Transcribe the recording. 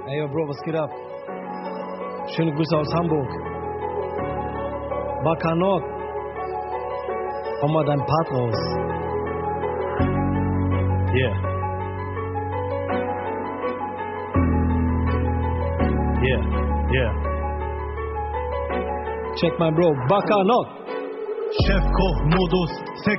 Ey, yo, Bro, was geht ab? Schöne Grüße aus Hamburg. Bakanok. Hau mal deinen Part raus. Yeah. Yeah, yeah. Check my Bro, Bakanok. Chefkoch-Modus,